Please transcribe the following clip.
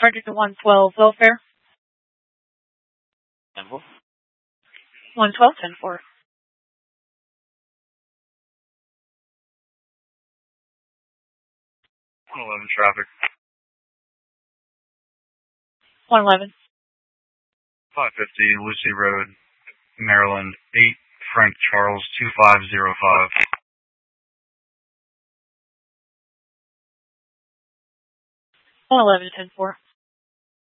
Fredericton 112 welfare. 10-4. 112 10-4. 111 traffic. 111. 550 Lucy Road, Maryland, 8 Frank Charles 2505. 111 10-4.